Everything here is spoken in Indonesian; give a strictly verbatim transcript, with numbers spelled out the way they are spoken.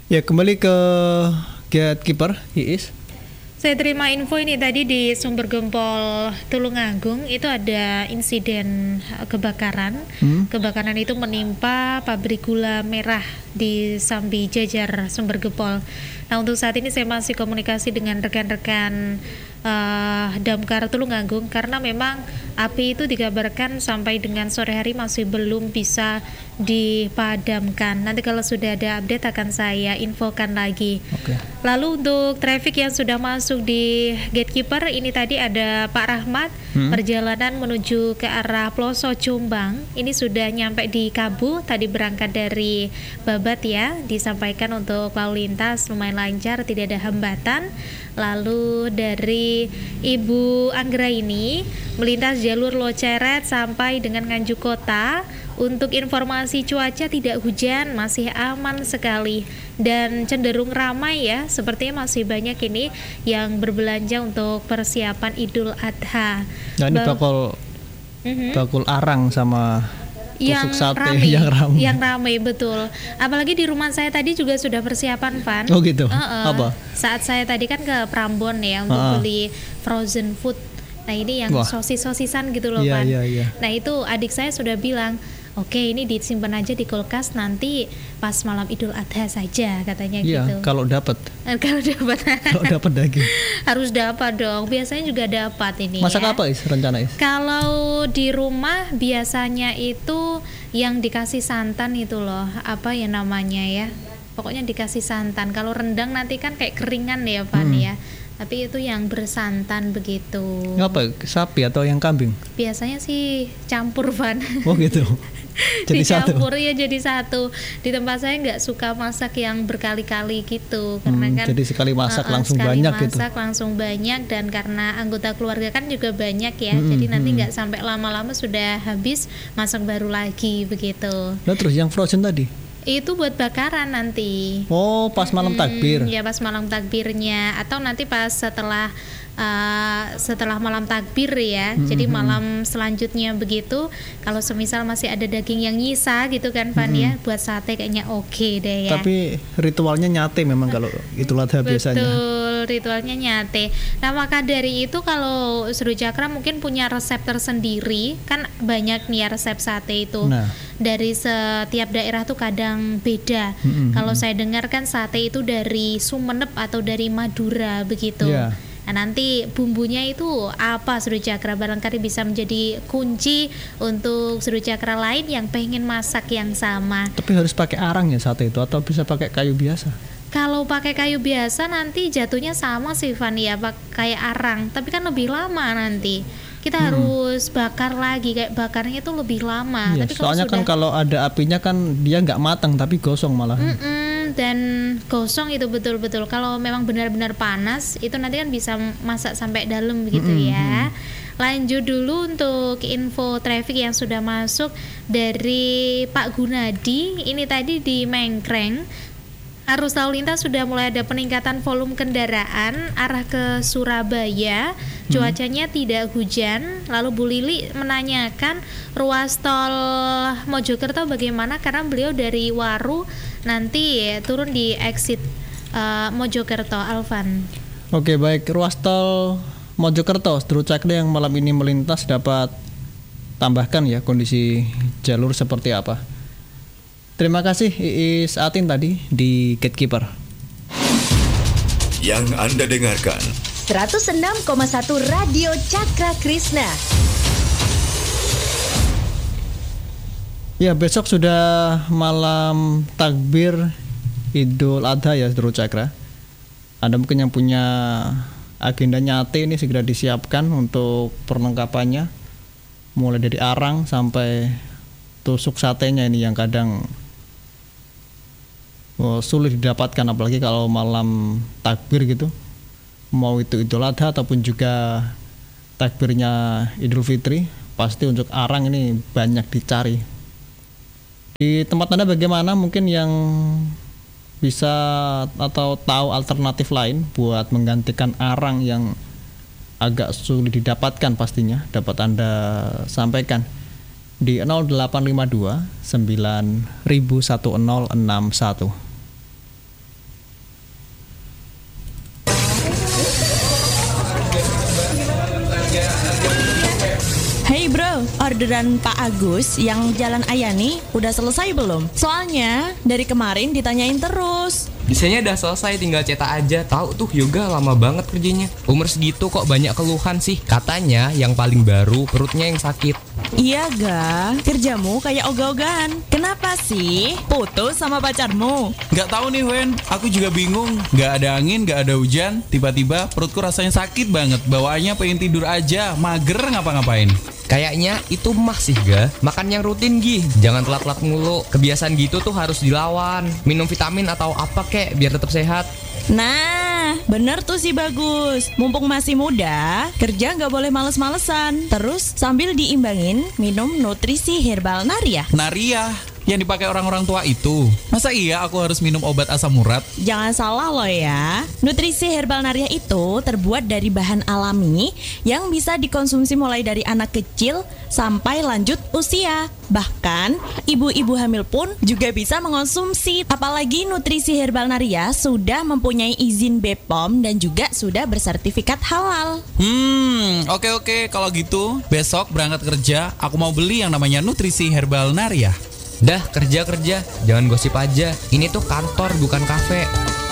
Ya, kembali ke Gatekeeper, Iis. Saya terima info ini tadi di Sumber Gempol Tulungagung itu ada insiden kebakaran. Hmm? Kebakaran itu menimpa pabrik gula merah di Sambi Jajar Sumber Gempol. Nah, untuk saat ini saya masih komunikasi dengan rekan-rekan uh, Damkar Tulungagung karena memang api itu dikabarkan sampai dengan sore hari masih belum bisa dipadamkan. Nanti kalau sudah ada update akan saya infokan lagi. Okay. Lalu untuk traffic yang sudah masuk di Gatekeeper, ini tadi ada Pak Rahmat, hmm? perjalanan menuju ke arah Ploso Jombang. Ini sudah nyampe di Kabu, tadi berangkat dari Babat ya, disampaikan untuk lalu lintas lumayan lancar, tidak ada hambatan. Lalu dari Ibu Anggra ini melintas jalur Loceret sampai dengan Nganjuk Kota. Untuk informasi cuaca tidak hujan, masih aman sekali dan cenderung ramai ya. Sepertinya masih banyak ini yang berbelanja untuk persiapan Idul Adha. Nah, ini bakul uh-huh. bakul arang sama yang tusuk sate rame, yang ramai. Yang ramai betul. Apalagi di rumah saya tadi juga sudah persiapan, Van. Oh gitu. Uh-uh. Apa? Saat saya tadi kan ke Prambon ya untuk uh-uh. beli frozen food. Nah, ini yang sosis-sosisan gitu loh, yeah, Van. Yeah, yeah. Nah, itu adik saya sudah bilang, oke, ini disimpan aja di kulkas, nanti pas malam Idul Adha saja katanya iya, gitu. Kalau dapat. Kalau dapat. Kalau dapat daging. Harus dapat dong. Biasanya juga dapat ini. Masak ya. apa Is rencana Is? Kalau di rumah biasanya itu yang dikasih santan itu loh, apa ya namanya ya? Pokoknya dikasih santan. Kalau rendang nanti kan kayak keringan ya, Pan hmm. ya. Tapi itu yang bersantan begitu. Apa? Sapi atau yang kambing? Biasanya sih campur, Van. Oh gitu. Jadi dicampur satu. Ya jadi satu. Di tempat saya nggak suka masak yang berkali-kali gitu karena hmm, kan jadi sekali masak uh, langsung sekali banyak masak, gitu. Masak langsung banyak dan karena anggota keluarga kan juga banyak ya. Hmm, jadi nanti nggak hmm. sampai lama-lama sudah habis masak baru lagi begitu. Nah, terus yang frozen tadi? Itu buat bakaran nanti. Oh, pas malam takbir. Hmm, ya pas malam takbirnya atau nanti pas setelah Uh, setelah malam takbir ya, mm-hmm. jadi malam selanjutnya begitu. Kalau semisal masih ada daging yang nyisa gitu kan, Van mm-hmm. ya, buat sate kayaknya oke okay deh ya. Tapi ritualnya nyate memang kalau Idul Adha biasanya. Betul, ritualnya nyate. Nah, maka dari itu kalau Seru Cakra mungkin punya resep tersendiri, kan banyak nih ya resep sate itu. Nah. Dari setiap daerah tuh kadang beda. Mm-hmm. Kalau saya dengar kan sate itu dari Sumenep atau dari Madura begitu. Yeah. Nah, nanti bumbunya itu apa Seru Cakra barangkali bisa menjadi kunci untuk Seru Cakra lain yang pengen masak yang sama. Tapi harus pakai arang ya sate itu atau bisa pakai kayu biasa? Kalau pakai kayu biasa nanti jatuhnya sama sih, Van ya, kayak arang, tapi kan lebih lama nanti. Kita hmm. harus bakar lagi, kayak bakarnya itu lebih lama. Iya, tapi soalnya sudah, kan kalau ada apinya kan dia nggak matang tapi gosong malah. Mm-mm, dan gosong itu betul-betul. Kalau memang benar-benar panas itu nanti kan bisa masak sampai dalam begitu mm-hmm. ya. Lanjut dulu untuk info traffic yang sudah masuk dari Pak Gunadi. Ini tadi di Mengkreng. Arus lalu lintas sudah mulai ada peningkatan volume kendaraan arah ke Surabaya. Cuacanya hmm. tidak hujan. Lalu Bu Lili menanyakan ruas tol Mojokerto bagaimana, karena beliau dari Waru nanti ya, turun di exit uh, Mojokerto. Alvan. Oke, baik. Ruas tol Mojokerto Seru Cakra yang malam ini melintas dapat tambahkan ya kondisi jalur seperti apa. Terima kasih Iis Atin tadi di Gatekeeper. Yang Anda dengarkan seratus enam koma satu Radio Cakra Krishna. Ya, besok sudah malam takbir Idul Adha ya Seru Cakra. Anda mungkin yang punya agenda nyate ini segera disiapkan untuk perlengkapannya. Mulai dari arang sampai tusuk satenya ini yang kadang oh, sulit didapatkan, apalagi kalau malam takbir gitu, mau itu Idul Adha ataupun juga takbirnya Idul Fitri, pasti untuk arang ini banyak dicari. Di tempat Anda bagaimana, mungkin yang bisa atau tahu alternatif lain buat menggantikan arang yang agak sulit didapatkan, pastinya dapat Anda sampaikan di nol delapan lima dua sembilan nol nol satu nol enam satu. orderan Pak Agus yang Jalan Ayani udah selesai belum? Soalnya dari kemarin ditanyain terus. Desainnya udah selesai, tinggal cetak aja. Tahu tuh yoga lama banget kerjanya. Umur segitu kok banyak keluhan sih. Katanya yang paling baru perutnya yang sakit. Iya ga, kerjamu kayak ogah-ogahan. Kenapa sih? Putus sama pacarmu? Gak tahu nih Wen, aku juga bingung. Gak ada angin, gak ada hujan. Tiba-tiba perutku rasanya sakit banget. Bawaannya pengen tidur aja, mager ngapa-ngapain. Kayaknya itu mah sih ga. Makan yang rutin Gi, jangan telat-telat mulu. Kebiasaan gitu tuh harus dilawan. Minum vitamin atau apa kek biar tetap sehat. Nah, bener tuh sih Bagus. Mumpung masih muda, kerja nggak boleh males-malesan. Terus sambil diimbangin minum nutrisi herbal Naria. Naria yang dipakai orang-orang tua itu. Masa iya aku harus minum obat asam urat? Jangan salah loh ya. Nutrisi herbal Naria itu terbuat dari bahan alami yang bisa dikonsumsi mulai dari anak kecil sampai lanjut usia. Bahkan ibu-ibu hamil pun juga bisa mengonsumsi. Apalagi nutrisi herbal Naria sudah mempunyai izin B P O M dan juga sudah bersertifikat halal. Hmm, oke oke kalau gitu besok berangkat kerja aku mau beli yang namanya nutrisi herbal Naria. Dah kerja-kerja, jangan gosip aja. Ini tuh kantor bukan kafe.